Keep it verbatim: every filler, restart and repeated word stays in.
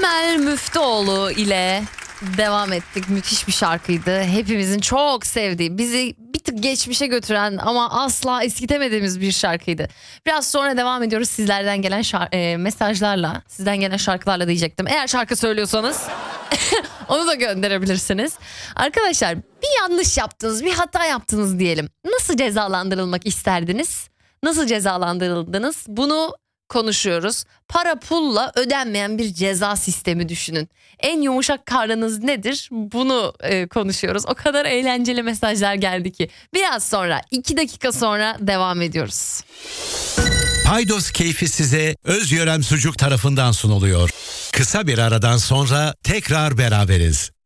Emel Müftüoğlu ile devam ettik. Müthiş bir şarkıydı. Hepimizin çok sevdiği, bizi bir tık geçmişe götüren ama asla eskitemediğimiz bir şarkıydı. Biraz sonra devam ediyoruz sizlerden gelen şar- e, mesajlarla, sizden gelen şarkılarla diyecektim. Eğer şarkı söylüyorsanız onu da gönderebilirsiniz. Arkadaşlar, bir yanlış yaptınız, bir hata yaptınız diyelim. Nasıl cezalandırılmak isterdiniz? Nasıl cezalandırıldınız? Bunu konuşuyoruz. Para pulla ödenmeyen bir ceza sistemi düşünün. En yumuşak karnınız nedir? Bunu e, konuşuyoruz. O kadar eğlenceli mesajlar geldi ki. Biraz sonra, iki dakika sonra devam ediyoruz. Paydos keyfi size Özgören Sucuk tarafından sunuluyor. Kısa bir aradan sonra tekrar beraberiz.